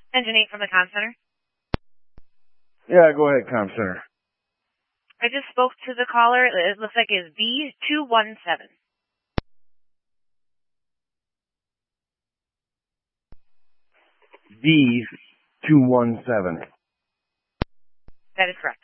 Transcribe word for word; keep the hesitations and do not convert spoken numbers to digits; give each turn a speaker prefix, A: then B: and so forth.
A: Engine eight from the comm center.
B: Yeah, go ahead, comm center.
A: I just spoke to the caller. It looks like it's B two one seven.
B: B two one seven.
A: That is correct.